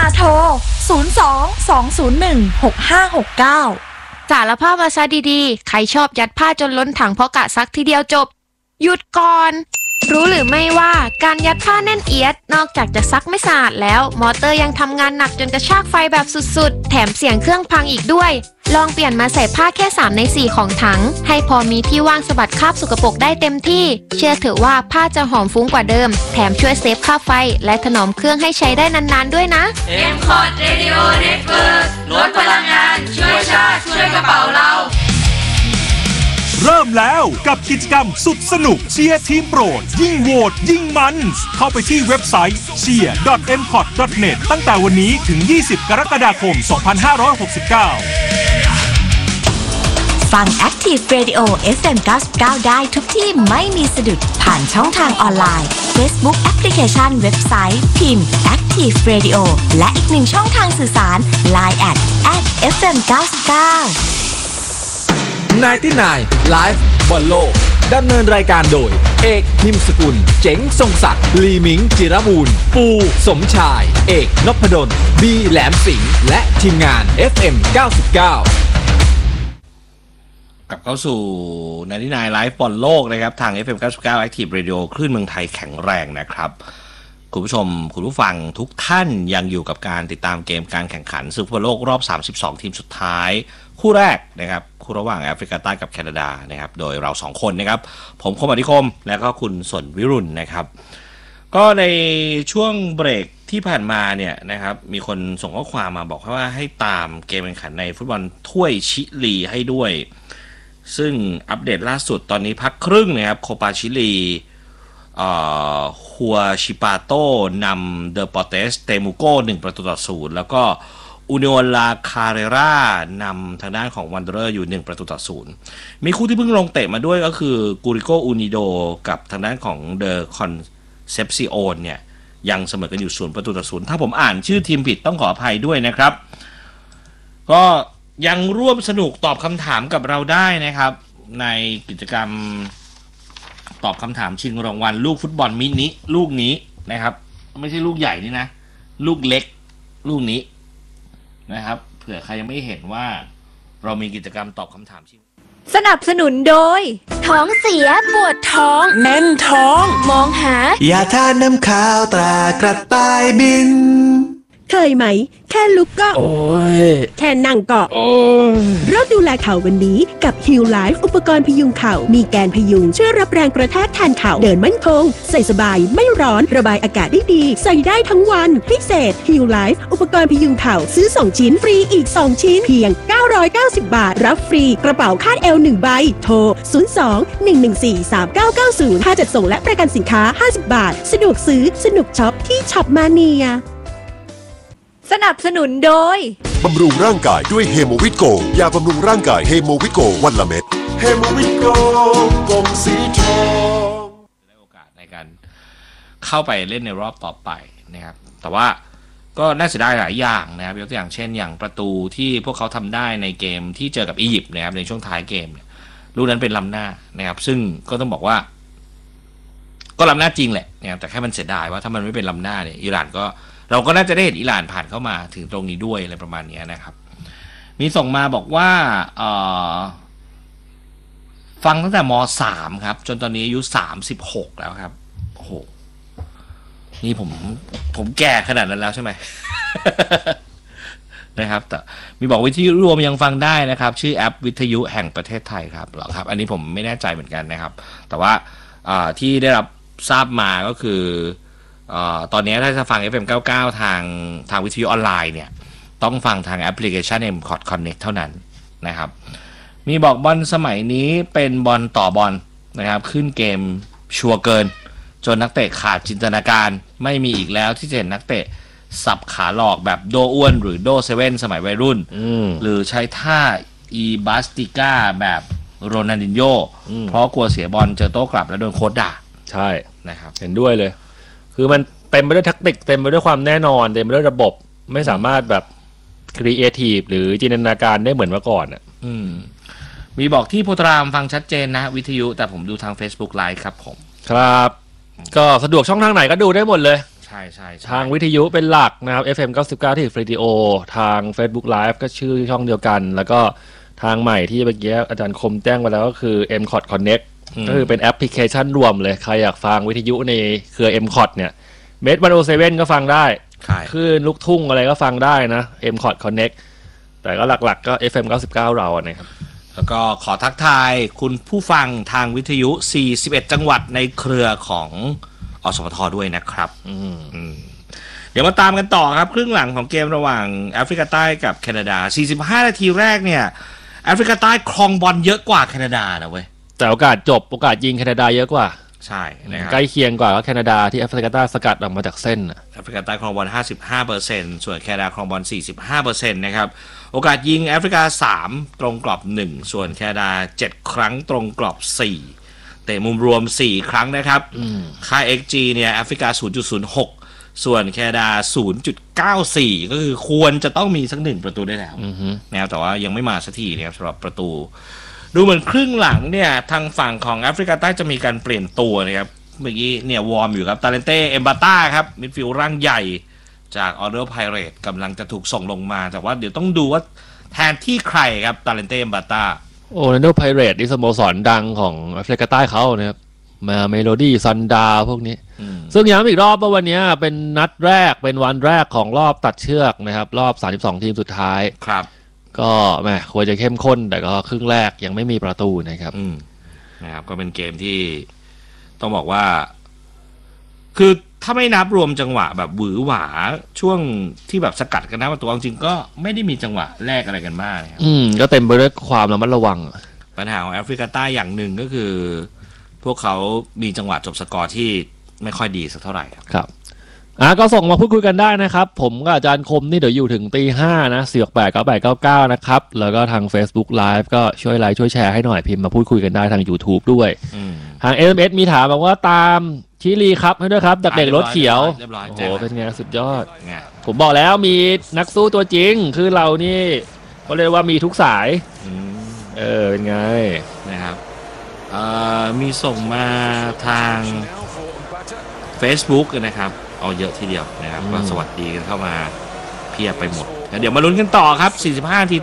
มาโทร02-201-6569 สารภาพมาซะดีๆใครชอบยัดผ้าจนล้นถังเพราะกะซักทีเดียวจบหยุดก่อนรู้หรือไม่ว่าการยัดผ้าแน่นเอียดนอกจากจะซักไม่สะอาดแล้วมอเตอร์ยังทำงานหนักจนกระชากไฟแบบสุดๆแถมเสียงเครื่องพังอีกด้วยลองเปลี่ยนมาใส่ผ้าแค่3 ใน 4ของถังให้พอมีที่ว่างสะบัดคราบสกปรกได้เต็มที่เชื่อเถอะว่าผ้าจะหอมฟุ้งกว่าเดิมแถมช่วยเซฟค่าไฟและถนอมเครื่องให้ใช้ได้นานๆด้วยนะ M-Cot Radio Network ลดพลังงานช่วยชาติช่วยกระเป๋าเราเริ่มแล้วกับกิจกรรมสุดสนุกเชียร์ทีมโปรดยิ่งโหวตยิ่งมันเข้าไปที่เว็บไซต์ cheer.mcot.net ตั้งแต่วันนี้ถึง20 กรกฎาคม 2569 ฟัง Active Radio FM 99ได้ทุกที่ไม่มีสะดุดผ่านช่องทางออนไลน์ Facebook แอปพลิเคชันเว็บไซต์พิมพ์ Active Radio และอีกหนึ่งช่องทางสื่อสาร Line @FM 99 99 Live บอลโลกดำเนินรายการโดยเอกนิมสกุลเจ๋งทรงศักดิ์ลีมิงจิรบูรณ์ปูสมชายเอกนพดลบีแหลมสิงห์และทีมงาน FM 99 กลับเข้าสู่99 Live บอลโลกนะครับทาง FM 99 Active Radio คลื่นเมืองไทยแข็งแรงนะครับคุณผู้ชมคุณผู้ฟังทุกท่านยังอยู่กับการติดตามเกมการแข่งขันศึกฟุตบอลโลกรอบ32ทีมสุดท้ายคู่แรกนะครับคู่ระหว่างแอฟริกาใต้กับแคนาดานะครับโดยเรา2คนนะครับผมคมอธิคมและก็คุณสนวิรุณนะครับก็ในช่วงเบรกที่ผ่านมาเนี่ยนะครับมีคนส่งข้อความมาบอกว่าให้ตามเกมแข่งขันในฟุตบอลถ้วยชิลีให้ด้วยซึ่งอัปเดตล่าสุดตอนนี้พักครึ่งนะครับโคปาชิลีฮัวชิปาโตนำเดอปอเตสเตมูโก1-0แล้วก็อูนิโอลาคาเรรานำทางด้านของวันเดอร์อยู่1-0มีคู่ที่เพิ่งลงเตะมาด้วยก็คือกูริโกอูนิโดกับทางด้านของเดอคอนเซปซิโอนเนี่ยยังเสมอกันอยู่0-0ถ้าผมอ่านชื่อทีมผิดต้องขออภัยด้วยนะครับก็ยังร่วมสนุกตอบคำถามกับเราได้นะครับในกิจกรรมตอบคำถามชิงรางวัลลูกฟุตบอลมินิลูกนี้นะครับไม่ใช่ลูกใหญ่นี่นะลูกเล็กลูกนี้นะครับเผื่อใครยังไม่เห็นว่าเรามีกิจกรรมตอบคำถามชิงสนับสนุนโดยท้องเสียปวดท้องแน่นท้องมองหายาทาน้ำขาวตรากระต่ายบินเคยไหมแค่ลุกก็โอ้ยแค่นั่งก็โอ้ยเริ่มดูแลเข่าวันนี้กับ Heal Life อุปกรณ์พยุงเข่ามีแกนพยุงช่วยรับแรงกระแทกแทนเข่าเดินมั่นคงใส่สบายไม่ร้อนระบายอากาศได้ดีใส่ได้ทั้งวันพิเศษ Heal Life อุปกรณ์พยุงเข่าซื้อ2ชิ้นฟรีอีก2ชิ้นเพียง990 บาทรับฟรีกระเป๋าคาดเอว1ใบโทร02-114-3990ค่าจัดส่งและประกันสินค้า50 บาทสะดวกซื้อสนุกช็อปที่ช็อปมาเนียสนับสนุนโดยบำรุงร่างกายด้วยเฮโมวิตโกยาบำรุงร่างกายเฮโมวิตโกวันละเม็ดเฮโมวิตโกกลมสีทองได้โอกาสในการเข้าไปเล่นในรอบต่อไปนะครับแต่ว่าก็น่าเสียดายหลายอย่างนะครับยกตัวอย่างเช่นอย่างประตูที่พวกเขาทำได้ในเกมที่เจอกับอียิปต์นะครับในช่วงท้ายเกมเนี่ยลูกนั้นเป็นล้ำหน้านะครับซึ่งก็ต้องบอกว่าก็ล้ำหน้าจริงแหละนะครับแต่แค่มันเสียดายว่าถ้ามันไม่เป็นล้ำหน้าเนี่ยอิหร่านก็เราก็น่าจะได้เห็นอิหร่านผ่านเข้ามาถึงตรงนี้ด้วยอะไรประมาณนี้นะครับมีส่งมาบอกว่าฟังตั้งแต่ม.3 ครับจนตอนนี้อายุ36แล้วครับโอ้โหนี่ผมแก่ขนาดนั้นแล้วใช่ไหม นะครับแต่มีบอกวิทยุรวมยังฟังได้นะครับชื่อแอปวิทยุแห่งประเทศไทยครับหรอครับอันนี้ผมไม่แน่ใจเหมือนกันนะครับแต่ว่าที่ได้รับทราบมาก็คือตอนนี้ถ้าจะฟัง FM 99ทางวิทยุออนไลน์เนี่ยต้องฟังทางแอปพลิเคชัน M-Cot Connect เท่านั้นนะครับมีบอกบอลสมัยนี้เป็นบอลต่อบอลนะครับขึ้นเกมชัวร์เกินจนนักเตะขาดจินตนาการไม่มีอีกแล้วที่จะเห็นนักเตะสับขาหลอกแบบโดอ้วนหรือโดเซเว่นสมัยวัยรุ่นหรือใช้ท่าอีบาสติก้าแบบโรนัลดินโญ่เพราะกลัวเสียบอลเจอโต้กลับแล้วโดนโค้ชด่าใช่นะครับเห็นด้วยเลยคือมันเต็มไปด้วยแทคติกเต็มไปด้วยความแน่นอนเต็มไปด้วยระบบไม่สามารถแบบครีเอทีฟหรือจินตนาการได้เหมือนเมื่อก่อนอ่ะมีบอกที่โพธารามฟังชัดเจนนะวิทยุแต่ผมดูทาง Facebook Live ครับผมครับก็สะดวกช่องทางไหนก็ดูได้หมดเลยใช่ทางวิทยุเป็นหลักนะครับ FM 99ที่เรดิโอทาง Facebook Live ก็ชื่อช่องเดียวกันแล้วก็ทางใหม่ที่เมื่อกี้อาจารย์คมแจ้งไปแล้วก็คือ MCOT Connect ก็คือเป็นแอปพลิเคชันรวมเลยใครอยากฟังวิทยุในเครือ MCOT เนี่ยเมท107ก็ฟังได้คลื่นลูกทุ่งอะไรก็ฟังได้นะ MCOT Connect แต่ก็หลักๆก็ FM 99เรานะครับแล้วก็ขอทักทายคุณผู้ฟังทางวิทยุ41จังหวัดในเครือของอสมทด้วยนะครับเดี๋ยวมาตามกันต่อครับครึ่งหลังของเกมระหว่างแอฟริกาใต้กับแคนาดา45นาทีแรกเนี่ยแอฟริกาใต้ครองบอลเยอะกว่าแคนาดานะเว้ยแต่โอกาสยิงแคนาดาเยอะกว่าใช่นะครับใกล้เคียงกว่าก็แคนาดาที่แอฟริกาใต้สกัดออกมาจากเส้นแอฟริกาใต้ครองบอล 55% ส่วนแคนาดาครองบอล 45% นะครับโอกาสยิงแอฟริกา3ตรงกรอบ1ส่วนแคนาดา7ครั้งตรงกรอบ4เตะมุมรวม4ครั้งนะครับค่า XG เนี่ยแอฟริกา 0.06 ส่วนแคนาดา 0.94 ก็คือควรจะต้องมีสัก1ประตูได้แล้วนะครับแต่ว่ายังไม่มาสักทีนะครับสำหรับประตูดูเหมือนครึ่งหลังเนี่ยทางฝั่งของแอฟริกาใต้จะมีการเปลี่ยนตัวนะครับเมื่อกี้เนี่ยวอร์มอยู่ครับตาเลนเต้เอมบาต้าครับมิดฟิลด์ร่างใหญ่จากออเรโอไพเรตกำลังจะถูกส่งลงมาแต่ว่าเดี๋ยวต้องดูว่าแทนที่ใครครับตาเลนเต้เอมบาต้าออเรโอไพเรตที่สโมสรดังของแอฟริกาใต้เขานะครับมาเมโลดี้ซันดาพวกนี้ซึ่งย้ำอีกรอบว่าวันนี้เป็นนัดแรกเป็นวันแรกของรอบตัดเชือกนะครับรอบ32ทีมสุดท้ายครับก็แหมควรจะเข้มข้นแต่ก็ครึ่งแรกยังไม่มีประตูนะครับนะครับก็เป็นเกมที่ต้องบอกว่าคือถ้าไม่นับรวมจังหวะแบบหวือหวาช่วงที่แบบสกัดกันนะประตูจริงก็ไม่ได้มีจังหวะแรกอะไรกันมากครับก็เต็มไปด้วยความระมัดระวังปัญหาของแอฟริกาใต้อย่างหนึ่งก็คือพวกเขามีจังหวะจบสกอร์ที่ไม่ค่อยดีสักเท่าไหร่ครับก็ส่งมาพูดคุยกันได้นะครับผมกับอาจารย์คมนี่เดี๋ยวอยู่ถึง 5:00 นะ4689899นะครับแล้วก็ทาง Facebook Live ก็ช่วยไลค์ช่วยแชร์ให้หน่อยพิมพ์มาพูดคุยกันได้ทาง YouTube ด้วยทาง SMS มีถามบอกว่าตามชิลีครับให้ด้วยครับเด็กรถเขียวโอ้โหเป็นไงสุดยอดผมบอกแล้วมีนักสู้ตัวจริงคือเรานี่เขาเรียกว่ามีทุกสายเป็นไงนะครับมีส่งมาทาง Facebook นะครับเอาเยอะทีเดียวนะครับก็สวัสดีกันเข้ามาเพียบไปหมดเดี๋ยวมาลุ้นกันต่อครับ45นาที